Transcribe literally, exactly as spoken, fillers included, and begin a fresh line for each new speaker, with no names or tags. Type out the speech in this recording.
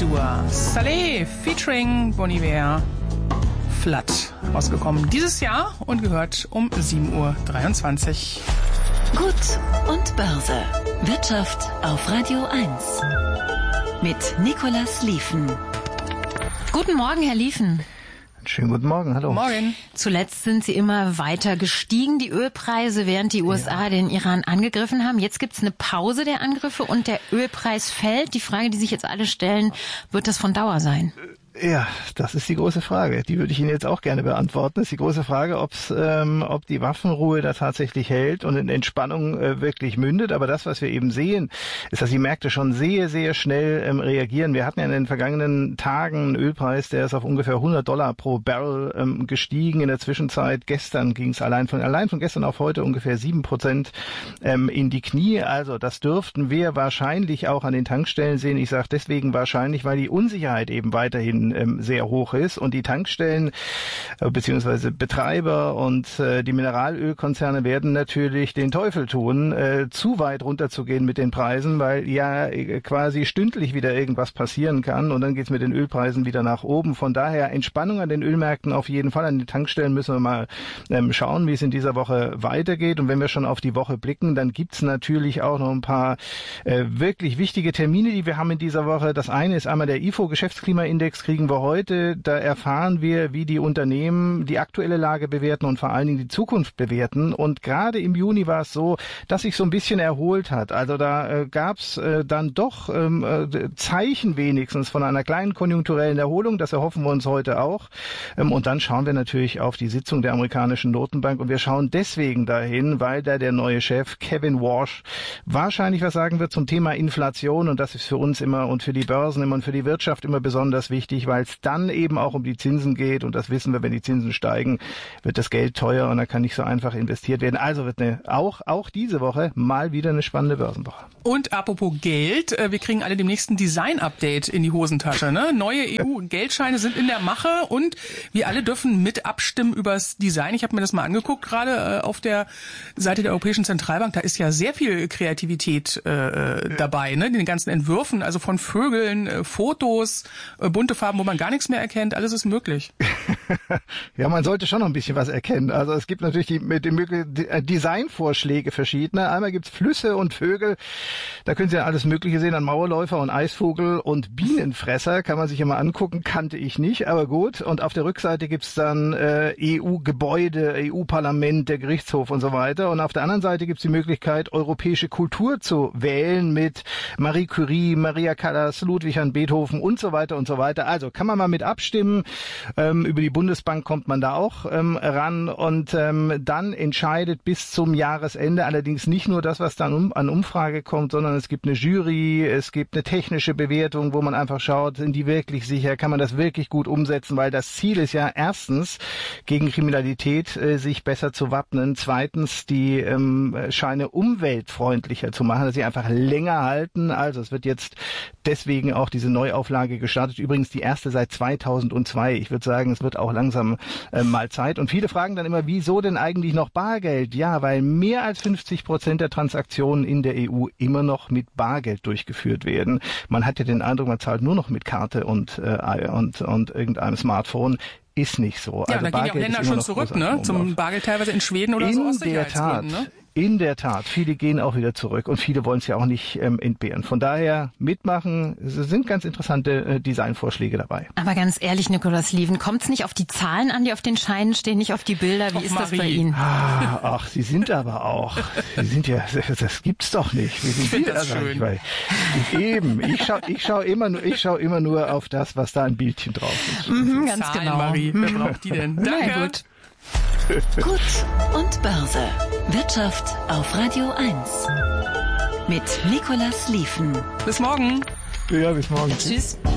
Azur. Saleh featuring Bon Iver. Flat rausgekommen dieses Jahr und gehört um sieben Uhr dreiundzwanzig.
Gut und Börse. Wirtschaft auf Radio eins. Mit Nicolas Lieven.
Guten Morgen, Herr Lieven.
Schönen guten Morgen, hallo.
Morgen.
Zuletzt sind sie immer weiter gestiegen, die Ölpreise, während die U S A ja. den Iran angegriffen haben. Jetzt gibt's eine Pause der Angriffe und der Ölpreis fällt. Die Frage, die sich jetzt alle stellen, wird das von Dauer sein?
Ja, das ist die große Frage. Die würde ich Ihnen jetzt auch gerne beantworten. Das ist die große Frage, ob's, ähm, ob die Waffenruhe da tatsächlich hält und in Entspannung äh, wirklich mündet. Aber das, was wir eben sehen, ist, dass die Märkte schon sehr, sehr schnell ähm, reagieren. Wir hatten ja in den vergangenen Tagen einen Ölpreis, der ist auf ungefähr hundert Dollar pro Barrel ähm, gestiegen. In der Zwischenzeit, gestern ging es allein von allein von gestern auf heute ungefähr sieben Prozent ähm, in die Knie. Also das dürften wir wahrscheinlich auch an den Tankstellen sehen. Ich sage deswegen wahrscheinlich, weil die Unsicherheit eben weiterhin sehr hoch ist und die Tankstellen äh, beziehungsweise Betreiber und äh, die Mineralölkonzerne werden natürlich den Teufel tun, äh, zu weit runterzugehen mit den Preisen, weil ja äh, quasi stündlich wieder irgendwas passieren kann und dann geht's mit den Ölpreisen wieder nach oben. Von daher Entspannung an den Ölmärkten auf jeden Fall. An den Tankstellen müssen wir mal ähm, schauen, wie es in dieser Woche weitergeht. Und wenn wir schon auf die Woche blicken, dann gibt's natürlich auch noch ein paar äh, wirklich wichtige Termine, die wir haben in dieser Woche. Das eine ist einmal der I F O-Geschäftsklimaindex, kriegen wir heute. Da erfahren wir, wie die Unternehmen die aktuelle Lage bewerten und vor allen Dingen die Zukunft bewerten. Und gerade im Juni war es so, dass sich so ein bisschen erholt hat. Also da äh, gab es äh, dann doch ähm, äh, Zeichen wenigstens von einer kleinen konjunkturellen Erholung. Das erhoffen wir uns heute auch. Ähm, und dann schauen wir natürlich auf die Sitzung der amerikanischen Notenbank. Und wir schauen deswegen dahin, weil da der neue Chef Kevin Warsh wahrscheinlich was sagen wird zum Thema Inflation. Und das ist für uns immer und für die Börsen immer und für die Wirtschaft immer besonders wichtig, weil es dann eben auch um die Zinsen geht. Und das wissen wir, wenn die Zinsen steigen, wird das Geld teuer und da kann nicht so einfach investiert werden. Also wird eine, auch, auch diese Woche mal wieder eine spannende Börsenwoche.
Und apropos Geld, wir kriegen alle demnächst ein Design-Update in die Hosentasche. Ne? Neue E U-Geldscheine sind in der Mache und wir alle dürfen mit abstimmen übers Design. Ich habe mir das mal angeguckt, gerade auf der Seite der Europäischen Zentralbank. Da ist ja sehr viel Kreativität äh, dabei, ne? In den ganzen Entwürfen, also von Vögeln, äh, Fotos, äh, bunte Farben, wo man gar nichts mehr erkennt. Alles ist möglich.
Ja, man sollte schon noch ein bisschen was erkennen. Also es gibt natürlich die, die, die Designvorschläge verschiedene. Einmal gibt's Flüsse und Vögel. Da können Sie ja alles Mögliche sehen an Mauerläufer und Eisvogel und Bienenfresser. Kann man sich immer angucken, kannte ich nicht, aber gut. Und auf der Rückseite gibt's dann äh, E U-Gebäude, E U-Parlament, der Gerichtshof und so weiter. Und auf der anderen Seite gibt's die Möglichkeit, europäische Kultur zu wählen mit Marie Curie, Maria Callas, Ludwig van Beethoven und so weiter und so weiter. Also kann man mal mit abstimmen. Ähm, über die Bundesbank kommt man da auch ähm, ran und ähm, dann entscheidet bis zum Jahresende allerdings nicht nur das, was dann um, an Umfrage kommt, sondern es gibt eine Jury, es gibt eine technische Bewertung, wo man einfach schaut, sind die wirklich sicher, kann man das wirklich gut umsetzen, weil das Ziel ist ja erstens, gegen Kriminalität äh, sich besser zu wappnen, zweitens die ähm, Scheine umweltfreundlicher zu machen, dass sie einfach länger halten. Also es wird jetzt deswegen auch diese Neuauflage gestartet, übrigens die erste seit zweitausendzwei. Ich würde sagen, es wird auch langsam äh, mal Zeit. Und viele fragen dann immer, wieso denn eigentlich noch Bargeld? Ja, weil mehr als fünfzig Prozent der Transaktionen in der E U immer noch mit Bargeld durchgeführt werden. Man hat ja den Eindruck, man zahlt nur noch mit Karte und, äh, und, und irgendeinem Smartphone. Ist nicht so.
Ja,
also
da gehen ja auch Länder schon zurück, ne? Zum Bargeld teilweise in Schweden oder
in
so aus
der Tat.
Ne?
In der Tat, viele gehen auch wieder zurück und viele wollen es ja auch nicht ähm, entbehren. Von daher mitmachen, es sind ganz interessante äh, Designvorschläge dabei.
Aber ganz ehrlich, Nicolas Lieven, kommt es nicht auf die Zahlen an, die auf den Scheinen stehen, nicht auf die Bilder? Wie
Och,
ist
Marie.
das bei Ihnen?
Ah, ach, Sie sind aber auch, Sie sind ja, das gibt's doch nicht. Wie sind
ich finde
Sie
das
da,
schön.
Weil, eben, ich schaue ich schau immer, nur, ich schau immer nur auf das, was da ein Bildchen drauf ist.
Mhm, ganz
Zahlen,
genau.
Marie, wer braucht die denn? Danke.
Na gut.
Gut und Börse. Wirtschaft auf Radio eins. Mit Nicolas Lieven.
Bis morgen.
Ja, bis morgen.
Tschüss.